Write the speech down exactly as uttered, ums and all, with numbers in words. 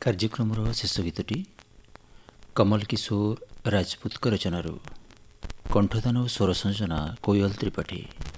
କାର୍ଯ୍ୟକ୍ରମର ଶେଷ ଗୀତଟି କମଲ କିଶୋର ରାଜପୁତଙ୍କ ରଚନାରୁ, କଣ୍ଠଦାନ ଓ ସ୍ୱର ସଂଯୋଜନା କୋୟଲ ତ୍ରିପାଠୀ।